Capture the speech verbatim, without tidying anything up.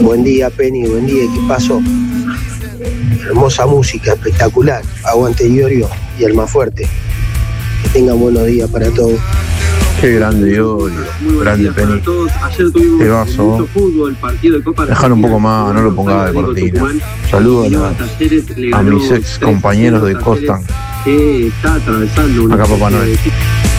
Buen día, Penny, buen día, ¿qué pasó? Hermosa música, espectacular. Aguante Iorio y el más fuerte. Que tengan buenos días para todos. Qué grande Iorio, grande Penny. Qué vaso. Dejar un poco más, no lo pongas de cortina. Saludos a, a mis ex compañeros de Costan. Acá Papá Noel.